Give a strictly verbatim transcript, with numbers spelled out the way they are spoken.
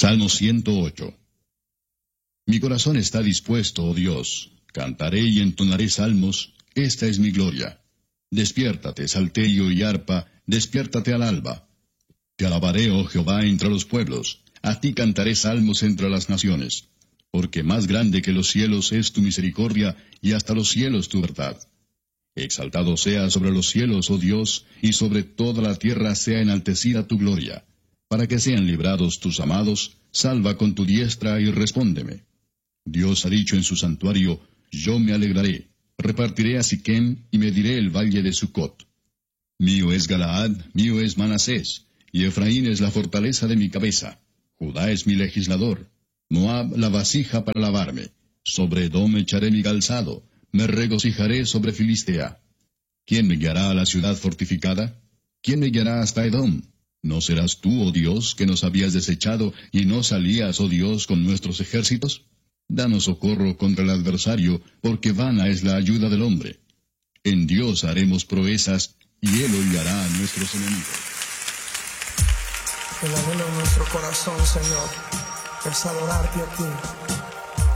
Salmo ciento ocho. Mi corazón está dispuesto, oh Dios. Cantaré y entonaré salmos. Esta es mi gloria. Despiértate, salterio y arpa, despiértate al alba. Te alabaré, oh Jehová, entre los pueblos. A ti cantaré salmos entre las naciones. Porque más grande que los cielos es tu misericordia, y hasta los cielos tu verdad. Exaltado sea sobre los cielos, oh Dios, y sobre toda la tierra sea enaltecida tu gloria. Para que sean librados tus amados, salva con tu diestra y respóndeme. Dios ha dicho en su santuario, yo me alegraré, repartiré a Siquem y mediré el valle de Sucot. Mío es Galaad, mío es Manasés, y Efraín es la fortaleza de mi cabeza. Judá es mi legislador, Moab la vasija para lavarme. Sobre Edom echaré mi calzado, me regocijaré sobre Filistea. ¿Quién me guiará a la ciudad fortificada? ¿Quién me guiará hasta Edom? ¿No serás tú, oh Dios, que nos habías desechado, y no salías, oh Dios, con nuestros ejércitos? Danos socorro contra el adversario, porque vana es la ayuda del hombre. En Dios haremos proezas, y Él hollará a nuestros enemigos. El anhelo de nuestro corazón, Señor, es adorarte a ti.